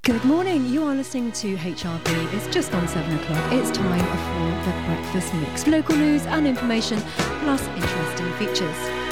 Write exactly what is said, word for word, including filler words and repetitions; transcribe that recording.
Good morning, you are listening to H R B. It's just on seven o'clock. It's time for the Breakfast Mix. Local news and information, plus interesting features.